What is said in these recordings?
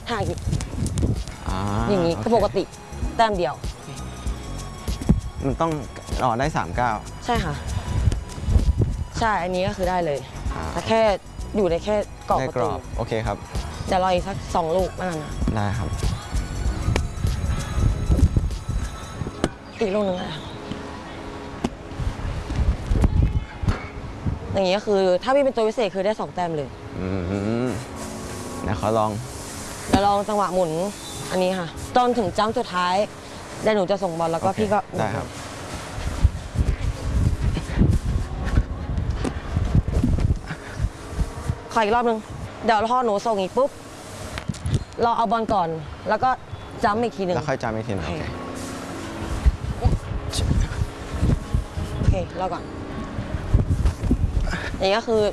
ถ้าอย่างนี้ก็ปกติแต้มเดียวมันต้องได้39ใช่ค่ะใช่อันนี้ก็คือได้เลยแต่แค่อยู่ในแค่กรอบประตูโอเคครับเดี๋ยวรออีกสัก2 ลูกนั่นนะได้ครับอีกลูกนึงอย่างนี้ก็คือถ้าพี่เป็นตัวพิเศษคือได้2 แต้มเลยเดี๋ยวขอลองจังหวะหมุนอันนี้ค่ะจนถึงจัมป์สุดท้ายเดี๋ยวหนูจะส่งบอลแล้วก็พี่ก็ได้ครับขออีกรอบนึงเดี๋ยวพอหนูส่งอีกปุ๊บเราเอาบอลก่อนแล้วก็จัมป์อีกทีหนึ่งแล้วค่อยจัมป์อีกทีนึงโอเครอก่อนอย่างนี้ก็คือ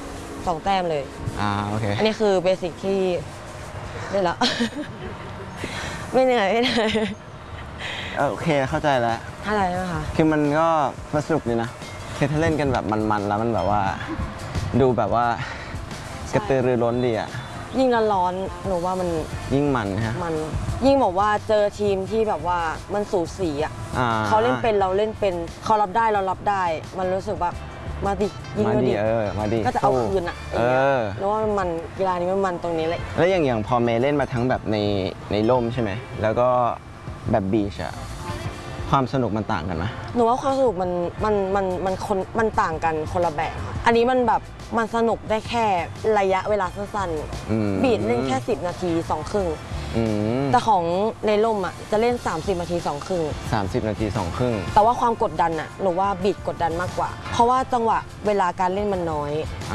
2 แต้มเลยโอเคอันนี้คือเบสิกที่ได้แล้วไม่เหนื่อยโอเคเข้าใจแล้วอะไรนะคะคือมันก็สนุกดีนะคือถ้าเล่นกันแบบมันๆแล้วมันแบบว่าดูแบบว่ากระตือรือร้นดีอ่ะยิ่งร้อนหนูว่ามันยิ่งมันฮะมันยิ่งบอกว่าเจอทีมที่แบบว่ามันสูสีอ่ะเขาเล่นเป็นเราเล่นเป็นเขารับได้เรารับได้มันรู้สึกว่ามาดิยิงมาดิมาดิก็จะเอาคืนอ่ะแล้วว่ามันกีฬานี้มันตรงนี้เลยแล้วอย่างพอเมย์เล่นมาทั้งแบบในร่มใช่ไหมแล้วก็แบบบีชอะความสนุกมันต่างกันไหมหนูว่าความสนุกมันต่างกันคนละแบบอันนี้มันแบบมันสนุกได้แค่ระยะเวลาสั้นๆบีชเล่นแค่10 นาที2 ครึ่งแต่ของในร่มอ่ะจะเล่น30 นาที2 ครึ่ง 30 นาที2 ครึ่งแต่ว่าความกดดันอ่ะหนูว่าบีชกดดันมากกว่าเพราะว่าจังหวะเวลาการเล่นมันน้อย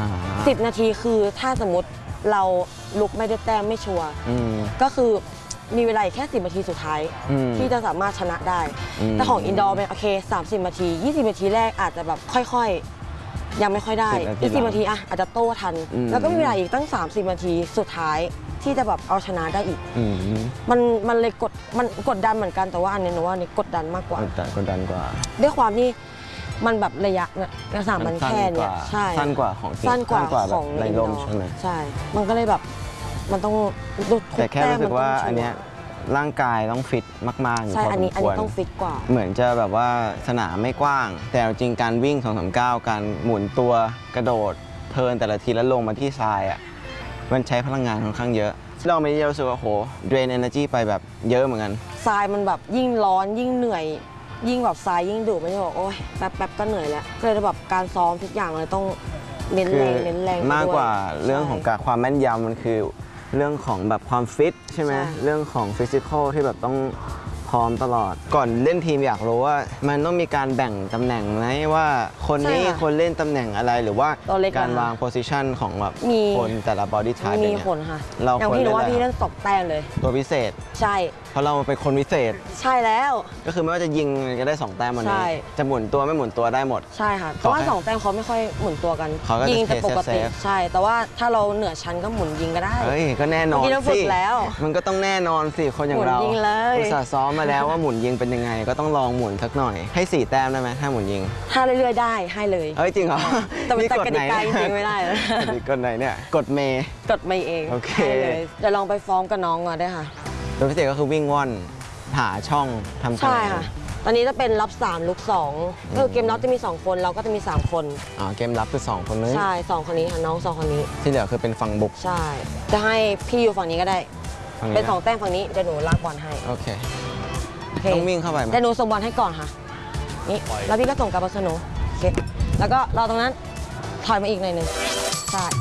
10 นาทีคือถ้าสมมติเราลุกไม่ได้แต้มไม่ชัวร์ก็คือมีเวลาแค่10 นาทีสุดท้ายที่จะสามารถชนะได้แต่ของอินดอร์เป็นโอเค30 นาที20 นาทีแรกอาจจะแบบค่อยๆยังไม่ค่อยได้20 นาทีอะอาจจะโต้ทันแล้วก็มีเวลาอีกตั้ง30 นาทีสุดท้ายที่จะแบบเอาชนะได้อีกมันเลยกดดันเหมือนกันแต่ว่าอันนี้หนูว่านี่กดดันมากกว่ากดดันกว่าด้วยความที่มันแบบระยะเนี่ยสามมันแค่เนี่ยใช่สั้นกว่าของในร่มใช่ไหมใช่มันก็เลยแบบมันต้องแต่แค่รู้สึกว่าอันเนี้ยร่างกายต้องฟิตมากๆอยู่พอสมควรอันนี้ต้องฟิตกว่าเหมือนจะแบบว่าสนามไม่กว้างแต่จริงการวิ่ง2-3 ก้าวการหมุนตัวกระโดดเทิร์นแต่ละทีแล้วลงมาที่ทรายอ่ะมันใช้พลังงานค่อนข้างเยอะเราไม่ได้รู้สึกว่าโหเดรนเอเนอร์จีไปแบบเยอะเหมือนกันทรายมันแบบยิ่งร้อนยิ่งเหนื่อยยิ่งแบบทรายยิ่งดุไม่ใช่บอกโอ้ยแป๊บก็เหนื่อยแล้วก็เลยแบบการซ้อมทุกอย่างเลยต้องเน้นแรงมากกว่าเรื่องของการความแม่นยำมันคือเรื่องของแบบความฟิตใช่ไหมเรื่องของฟิสิกอลที่แบบต้องพร้อมตลอดก่อนเล่นทีมอยากรู้ว่ามันต้องมีการแบ่งตำแหน่งไหมว่าคนนี้คนเล่นตำแหน่งอะไรหรือว่าการวางโพสิชันของแบบคนแต่ละบอดี้ไทป์มีคนค่ะอย่างพี่รู้ว่าพี่เล่น2 แต้มเลยตัวพิเศษใช่เพราะเราเป็นคนพิเศษใช่แล้วก็คือไม่ว่าจะยิงก็ได้2 แต้มวันนี้จะหมุนตัวไม่หมุนตัวได้หมดใช่ค่ะเพราะว่า2 แต้มเขาไม่ค่อยหมุนตัวกันยิงแต่ปกติใช่แต่ว่าถ้าเราเหนือชั้นก็หมุนยิงก็ได้เฮ้ยก็แน่นอนสิมันก็ต้องแน่นอนสิคนอย่างเราอุตส่าห์ซ้อมมาแล้วว่าหมุนยิงเป็นยังไงก็ต้องลองหมุนสักหน่อยให้4 แต้มได้ไหมถ้าหมุนยิงถ้าเรื่อยๆได้ให้เลยเฮ้ยจริงเหรอแต่เป็นกติกาจริงไม่ได้กฎไหนเนี่ยกฎเมย์เองโอเคเลยเดี๋ยวลองไปฟ้องกับน้องก่อนได้ค่ะโดยพิเศษก็คือวิ่งว่อนหาช่องทำใช่ค่ะตอนนี้จะเป็นรับ3ลุก2ก็คือเกมรับจะมี2 คนเราก็จะมี3 คนเกมรับคือ2 คนนึงใช่2 คนนี้ค่ะน้อง2 คนนี้ที่เหลือคือเป็นฝั่งบุกใช่จะให้พี่อยู่ฝั่งนี้ก็ได้เป็น2 แต้มฝั่งนี้เดี๋ยวหนูลากบอลให้โอเคต้องวิ่งเข้าไปเดี๋ยวหนูส่งบอลให้ก่อนค่ะนี่แล้วพี่ก็ส่งกลับมาสนุโอเคแล้วก็รอตรงนั้นถอยมาอีกหน่อยนึงใช่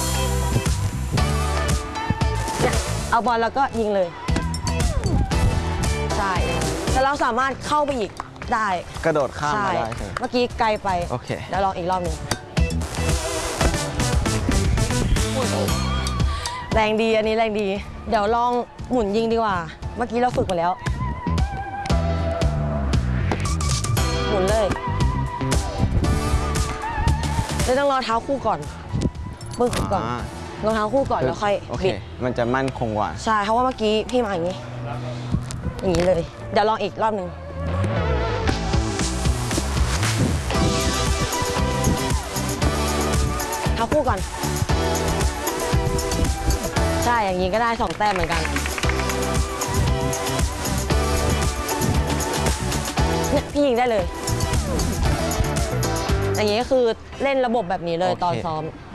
เนี่ยเอาบอลแล้วก็ยิงเลยใช่แต่เราสามารถเข้าไปอีกได้กระโดดข้ามมาได้ใช่เมื่อกี้ไกลไปโอเคเดี๋ยวลองอีกรอบหนึ่งแรงดีอันนี้แรงดีเดี๋ยวลองหมุนยิงดีกว่าเมื่อกี้เราฝึกมาแล้วหมุนเลยต้องรอเท้าคู่ก่อนปึ้งก่อนรองเท้าคู่ก่อนแล้วค่อยบิดมันจะมั่นคงกว่าใช่เพราะว่าเมื่อกี้พี่มาอย่างนี้เลยเดี๋ยวลองอีกรอบหนึ่งเท้าคู่ก่อนใช่ช่อย่างนี้ก็ได้2 แต้มเหมือนกันเนี่ยพี่ยิงได้เลยอย่างนี้ก็คือเล่นระบบแบบนี้เลยตอนซ้อม